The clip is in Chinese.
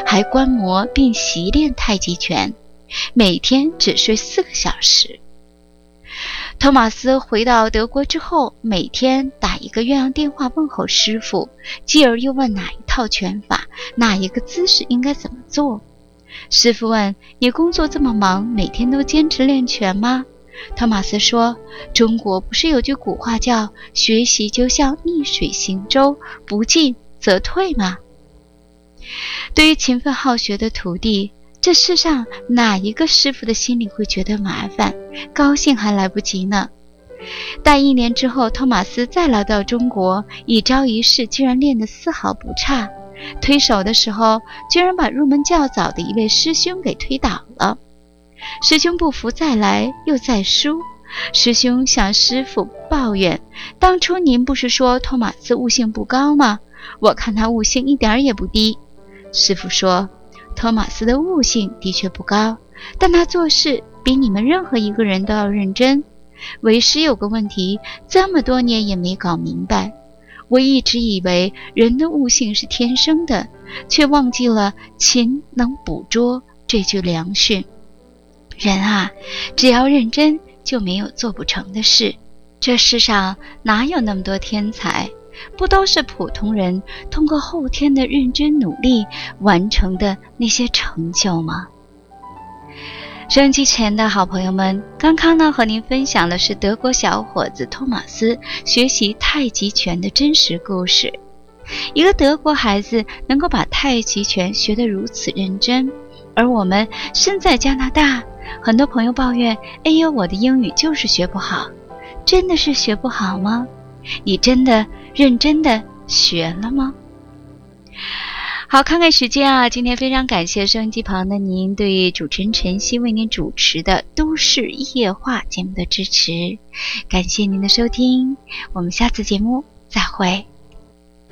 还观摩并习练太极拳，每天只睡4个小时。托马斯回到德国之后，每天打一个鸳鸯电话问候师傅，继而又问哪一套拳法，哪一个姿势应该怎么做。师傅问：你工作这么忙，每天都坚持练拳吗？托马斯说：中国不是有句古话叫学习就像逆水行舟，不进则退吗？对于勤奋好学的徒弟，这世上哪一个师傅的心里会觉得麻烦？高兴还来不及呢。大1年之后，托马斯再来到中国，一招一式居然练得丝毫不差。推手的时候，居然把入门较早的一位师兄给推倒了。师兄不服再来，又再输。师兄向师傅抱怨：当初您不是说托马斯悟性不高吗？我看他悟性一点也不低。师傅说：托马斯的悟性的确不高，但他做事比你们任何一个人都要认真。为师有个问题，这么多年也没搞明白。我一直以为人的悟性是天生的，却忘记了勤能捕捉这句良训。人啊，只要认真，就没有做不成的事。这世上哪有那么多天才？不都是普通人通过后天的认真努力完成的那些成就吗？收音机前的好朋友们，刚刚呢和您分享的是德国小伙子托马斯学习太极拳的真实故事。一个德国孩子能够把太极拳学得如此认真，而我们身在加拿大，很多朋友抱怨：哎呦，我的英语就是学不好。真的是学不好吗？你真的认真的学了吗？好，看看时间啊，今天非常感谢收音机旁的您对主持人晨曦为您主持的都市夜话节目的支持，感谢您的收听，我们下次节目再会。